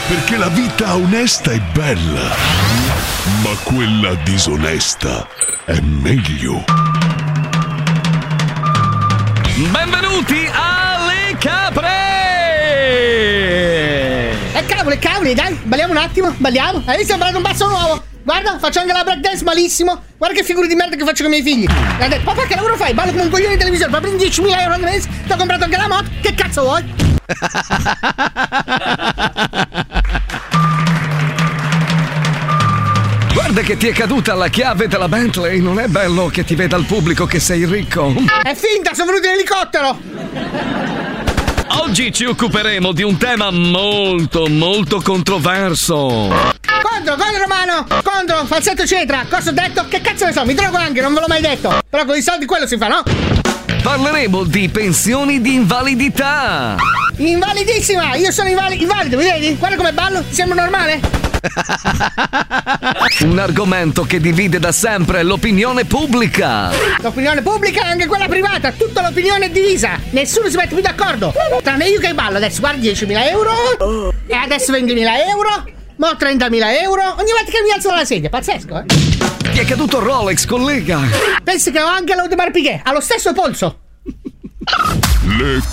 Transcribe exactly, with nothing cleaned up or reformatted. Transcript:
Perché la vita onesta è bella, ma quella disonesta è meglio. Benvenuti alle capre! E cavoli, cavoli, dai, balliamo un attimo, balliamo. Hai visto, ho imparato un passo nuovo. Guarda, faccio anche la breakdance malissimo. Guarda che figure di merda che faccio con i miei figli. Mi ha detto, papà che lavoro fai? Ballo come un coglione di televisione, ma prendi diecimila euro al mese, ti ho comprato anche la moto, che cazzo vuoi? Guarda che ti è caduta la chiave della Bentley, non è bello che ti veda il pubblico che sei ricco. È finta, sono venuto in elicottero. Oggi ci occuperemo di un tema molto, molto controverso. Contro, contro Romano, contro, falsetto eccetera. Cosa ho detto? Che cazzo ne so, mi drogo anche, non ve l'ho mai detto. Però con i soldi quello si fa, no? Parleremo di pensioni di invalidità. Invalidissima, io sono invali- invalido, mi vedi? Guarda come ballo, ti sembra normale? Un argomento che divide da sempre l'opinione pubblica. L'opinione pubblica e anche quella privata, tutta l'opinione è divisa. Nessuno si mette più d'accordo. Tranne io che ballo, adesso guarda diecimila euro. E adesso ventimila euro. Mo' trentamila euro. Ogni volta che mi alzo dalla sedia, pazzesco, eh. Ti è caduto Rolex, collega. Pensi che ho anche l'Audemars Piguet, ha lo stesso polso. Le